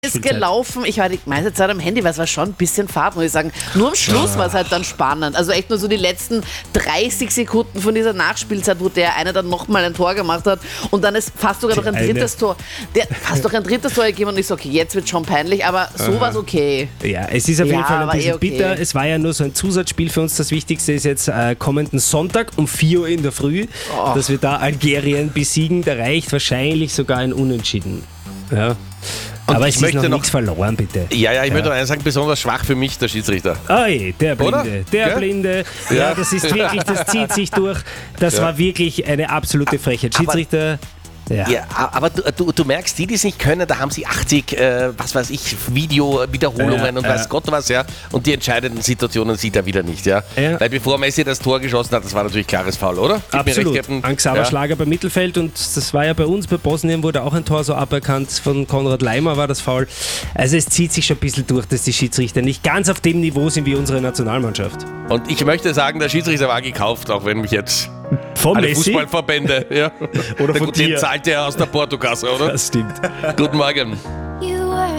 ist gelaufen. Ich war die meiste Zeit am Handy, weil es war schon ein bisschen Fahrt, muss ich sagen. Nur am Schluss war es halt dann spannend. Also echt nur so die letzten 30 Sekunden von dieser Nachspielzeit, wo der eine dann nochmal ein Tor gemacht hat und dann ist fast sogar noch ein drittes Tor. Fast noch ein drittes Tor gegeben und ich so, okay, jetzt wird schon peinlich, aber so war es okay. Ja, es ist auf jeden Fall ein bisschen bitter. Es war ja nur so ein Zusatzspiel für uns. Das Wichtigste ist jetzt kommenden Sonntag um 4 Uhr in der Früh, dass wir da Algerien besiegen. Da reicht wahrscheinlich sogar ein Unentschieden. Ja. Aber ich möchte noch nichts verloren, bitte. Ja, ich möchte noch eins sagen, besonders schwach für mich, der Schiedsrichter. Oi, der Blinde. Oder? Der Blinde. Ja, das ist wirklich, das zieht sich durch. Das war wirklich eine absolute Frechheit. Schiedsrichter... Ja, aber du merkst, die es nicht können, da haben sie 80, Video-Wiederholungen und weiß Gott was, ja. Und die entscheidenden Situationen sieht er wieder nicht, ja. Weil bevor Messi das Tor geschossen hat, das war natürlich klares Foul, oder? Absolut. Ein Xaver-Schlager beim Mittelfeld und das war ja bei uns, bei Bosnien wurde auch ein Tor so aberkannt, von Konrad Leimer war das Foul. Also es zieht sich schon ein bisschen durch, dass die Schiedsrichter nicht ganz auf dem Niveau sind wie unsere Nationalmannschaft. Und ich möchte sagen, der Schiedsrichter war gekauft, auch wenn mich jetzt... Von alle Messi? Fußballverbände, ja. Oder von dir. Den zahlt der aus der Portokasse, oder? Das stimmt. Guten Morgen.